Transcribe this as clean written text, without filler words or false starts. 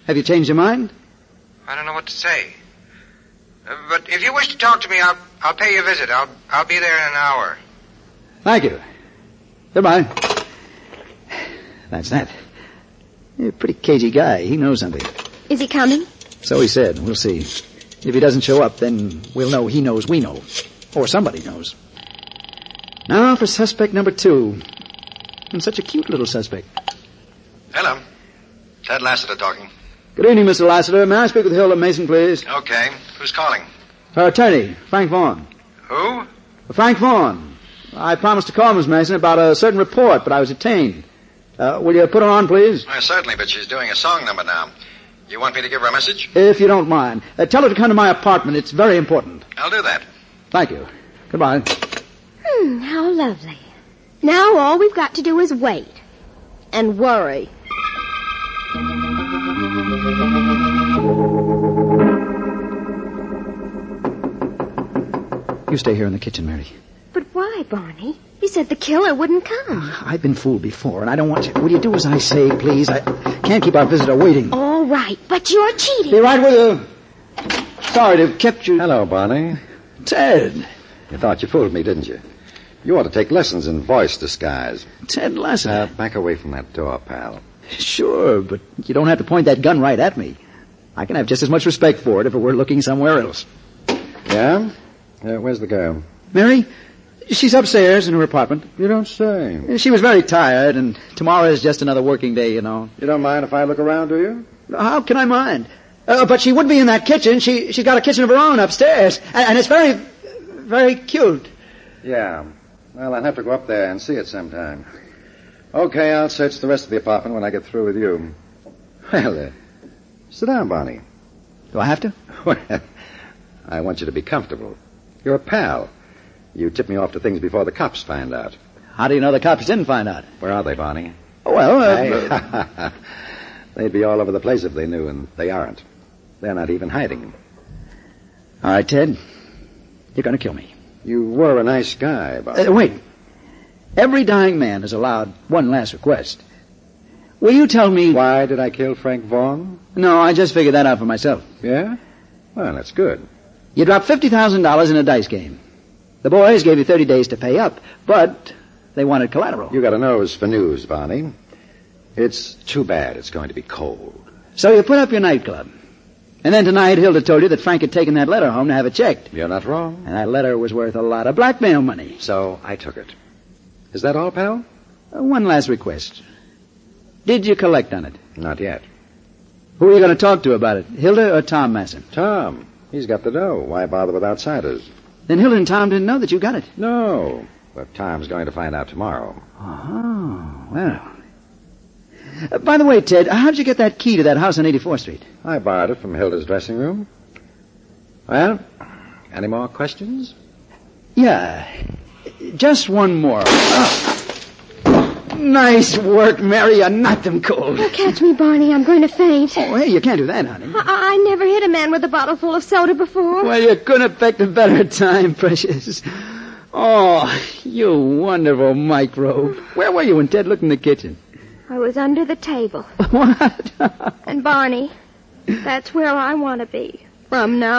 Have you changed your mind? I don't know what to say. But if you wish to talk to me, I'll pay you a visit. I'll be there in an hour. Thank you. Goodbye. That's that. You're a pretty cagey guy. He knows something. Is he coming? So he said. We'll see. If he doesn't show up, then we'll know he knows we know. Or somebody knows. Now for suspect number 2. And such a cute little suspect. Hello. Ted Lassiter talking. Good evening, Mr. Lassiter. May I speak with Hilda Mason, please? Okay. Who's calling? Her attorney, Frank Vaughn. Who? Frank Vaughn. I promised to call Miss Mason about a certain report, but I was detained. Will you put her on, please? Certainly, but she's doing a song number now. You want me to give her a message? If you don't mind. Tell her to come to my apartment. It's very important. I'll do that. Thank you. Goodbye. How lovely. Now all we've got to do is wait. And worry. You stay here in the kitchen, Mary. But why, Barney? You said the killer wouldn't come. I've been fooled before, and I don't want you... Will you do as I say, please? I can't keep our visitor waiting. All right, but you're cheating. Be right with you. Sorry to have kept you... Hello, Barney. Ted. You thought you fooled me, didn't you? You ought to take lessons in voice disguise. Ted Lassiter. Back away from that door, pal. Sure, but you don't have to point that gun right at me. I can have just as much respect for it if it were looking somewhere else. Yeah? Where's the girl? Mary? She's upstairs in her apartment. You don't say. She was very tired, and tomorrow is just another working day, you know. You don't mind if I look around, do you? How can I mind? But she would be in that kitchen. She's got a kitchen of her own upstairs, and it's very, very cute. Yeah. Well, I'll have to go up there and see it sometime. Okay, I'll search the rest of the apartment when I get through with you. Well, sit down, Barney. Do I have to? Well, I want you to be comfortable. You're a pal. You tip me off to things before the cops find out. How do you know the cops didn't find out? Where are they, Barney? Well, they'd be all over the place if they knew, and they aren't. They're not even hiding. All right, Ted. You're going to kill me. You were a nice guy, Barney. Wait. Every dying man is allowed one last request. Will you tell me... Why did I kill Frank Vaughn? No, I just figured that out for myself. Yeah? Well, that's good. You dropped $50,000 in a dice game. The boys gave you 30 days to pay up, but they wanted collateral. You got a nose for news, Barney. It's too bad it's going to be cold. So you put up your nightclub. And then tonight, Hilda told you that Frank had taken that letter home to have it checked. You're not wrong. And that letter was worth a lot of blackmail money. So I took it. Is that all, pal? One last request. Did you collect on it? Not yet. Who are you going to talk to about it, Hilda or Tom Masson? Tom. He's got the dough. Why bother with outsiders? Then Hilda and Tom didn't know that you got it. No. But Tom's going to find out tomorrow. Oh, well. By the way, Ted, how did you get that key to that house on 84th Street? I borrowed it from Hilda's dressing room. Well, any more questions? Yeah. Just one more. Nice work, Mary. You knocked them cold. Oh, catch me, Barney. I'm going to faint. Oh, hey, you can't do that, honey. I never hit a man with a bottle full of soda before. Well, you couldn't have picked a better time, precious. Oh, you wonderful microbe. Where were you when Ted looked in the kitchen? I was under the table. What? And Barney, that's where I want to be from now